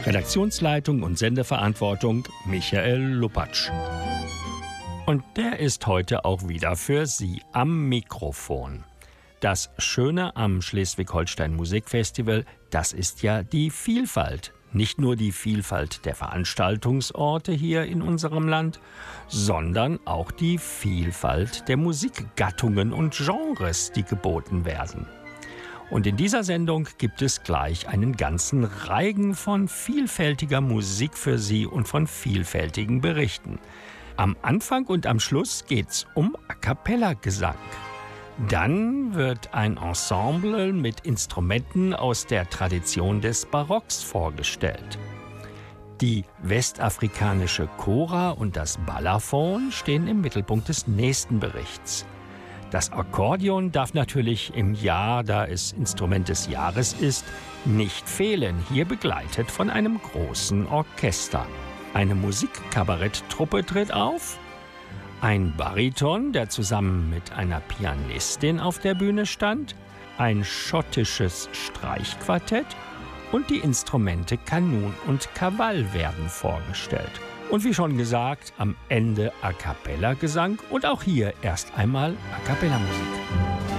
Redaktionsleitung und Sendeverantwortung Michael Lupatsch. Und der ist heute auch wieder für Sie am Mikrofon. Das Schöne am Schleswig-Holstein Musikfestival, das ist ja die Vielfalt. Nicht nur die Vielfalt der Veranstaltungsorte hier in unserem Land, sondern auch die Vielfalt der Musikgattungen und Genres, die geboten werden. Und in dieser Sendung gibt es gleich einen ganzen Reigen von vielfältiger Musik für Sie und von vielfältigen Berichten. Am Anfang und am Schluss geht's um A-cappella-Gesang. Dann wird ein Ensemble mit Instrumenten aus der Tradition des Barocks vorgestellt. Die westafrikanische Kora und das Balafon stehen im Mittelpunkt des nächsten Berichts. Das Akkordeon darf natürlich im Jahr, da es Instrument des Jahres ist, nicht fehlen, hier begleitet von einem großen Orchester. Eine Musikkabaretttruppe tritt auf, ein Bariton, der zusammen mit einer Pianistin auf der Bühne stand, ein schottisches Streichquartett und die Instrumente Kanun und Kavall werden vorgestellt. Und wie schon gesagt, am Ende A-cappella-Gesang und auch hier erst einmal A-cappella-Musik.